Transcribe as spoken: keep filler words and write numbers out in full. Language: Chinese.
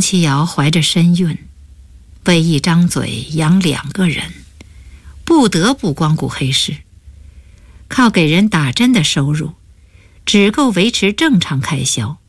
其尧怀着身孕，为一张嘴养两个人，不得不光顾黑市，靠给人打针的收入只够维持正常开销，